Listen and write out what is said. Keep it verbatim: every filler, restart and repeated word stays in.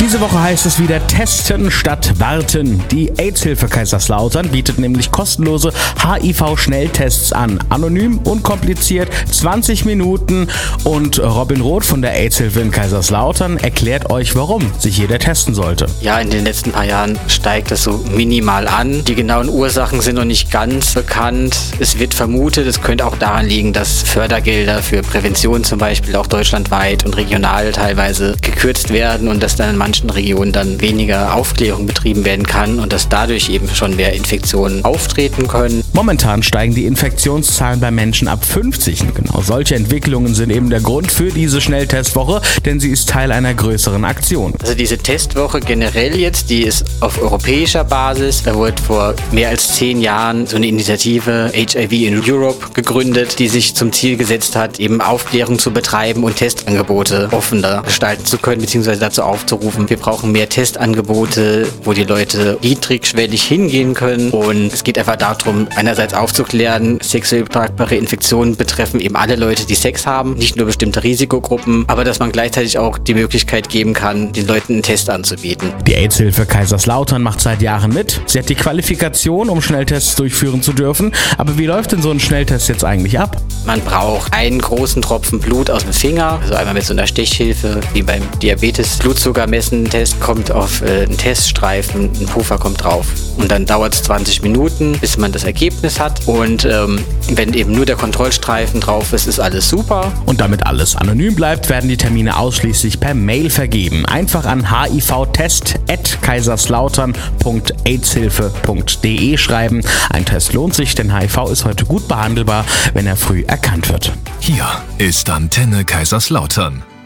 Diese Woche heißt es wieder Testen statt Warten. Die AIDS-Hilfe Kaiserslautern bietet nämlich kostenlose H I V-Schnelltests an. Anonym, unkompliziert, zwanzig Minuten. Und Robin Roth von der AIDS-Hilfe in Kaiserslautern erklärt euch, warum sich jeder testen sollte. Ja, in den letzten paar Jahren steigt das so minimal an. Die genauen Ursachen sind noch nicht ganz bekannt. Es wird vermutet, es könnte auch daran liegen, dass Fördergelder für Prävention zum Beispiel auch deutschlandweit und regional teilweise gekürzt werden und dass dann in manchen Regionen dann weniger Aufklärung betrieben werden kann und dass dadurch eben schon mehr Infektionen auftreten können. Momentan steigen die Infektionszahlen bei Menschen ab fünfzig. Genau solche Entwicklungen sind eben der Grund für diese Schnelltestwoche, denn sie ist Teil einer größeren Aktion. Also diese Testwoche generell jetzt, die ist auf europäischer Basis. Da wurde vor mehr als zehn Jahren so eine Initiative H I V in Europe gegründet, die sich zum Ziel gesetzt hat, eben Aufklärung zu betreiben und Testangebote offener gestalten zu können, beziehungsweise dazu aufzurufen, wir brauchen mehr Testangebote, wo die Leute niedrigschwellig hingehen können. Und es geht einfach darum, einerseits aufzuklären, sexuell übertragbare Infektionen betreffen eben alle Leute, die Sex haben, nicht nur bestimmte Risikogruppen, aber dass man gleichzeitig auch die Möglichkeit geben kann, den Leuten einen Test anzubieten. Die AIDS-Hilfe Kaiserslautern macht seit Jahren mit. Sie hat die Qualifikation, um Schnelltests durchführen zu dürfen. Aber wie läuft denn so ein Schnelltest jetzt eigentlich ab? Man braucht einen großen Tropfen Blut aus dem Finger, also einmal mit so einer Stechhilfe, wie beim Diabetes. Blutzuckermessen-Test kommt auf äh, einen Teststreifen, ein Puffer kommt drauf. Und dann dauert es zwanzig Minuten, bis man das Ergebnis hat. Und ähm, wenn eben nur der Kontrollstreifen drauf ist, ist alles super. Und damit alles anonym bleibt, werden die Termine ausschließlich per Mail vergeben. Einfach an h i v test at kaiserslautern punkt aidshilfe punkt de schreiben. Ein Test lohnt sich, denn H I V ist heute gut behandelbar, wenn er früh erkannt wird. Hier ist Antenne Kaiserslautern.